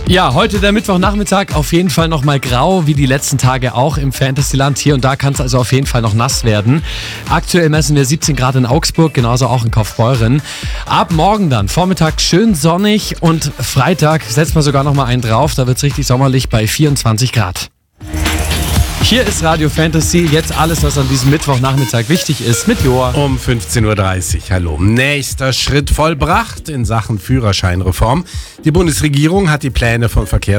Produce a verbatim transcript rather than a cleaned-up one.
Ja, heute der Mittwochnachmittag auf jeden Fall nochmal grau, wie die letzten Tage auch im Fantasyland. Hier und da kann es also auf jeden Fall noch nass werden. Aktuell messen wir siebzehn Grad in Augsburg, genauso auch in Kaufbeuren. Ab morgen dann, Vormittag schön sonnig und Freitag setzt man sogar nochmal einen drauf. Da wird es richtig sommerlich bei vierundzwanzig Grad. Hier ist Radio Fantasy, jetzt alles, was an diesem Mittwochnachmittag wichtig ist, mit Joa. Um fünfzehn Uhr dreißig, hallo. Nächster Schritt vollbracht in Sachen Führerscheinreform. Die Bundesregierung hat die Pläne von Verkehrs